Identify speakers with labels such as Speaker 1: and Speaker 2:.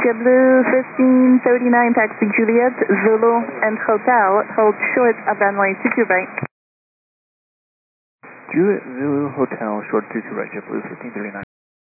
Speaker 1: JetBlue 1539, taxi Juliet, Zulu and Hotel, hold short of runway 22 right.
Speaker 2: Juliet Zulu Hotel, short 22 right, JetBlue 1539.